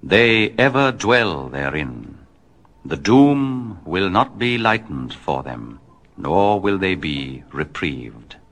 They ever dwell therein. The doom will not be lightened for them, nor will they be reprieved.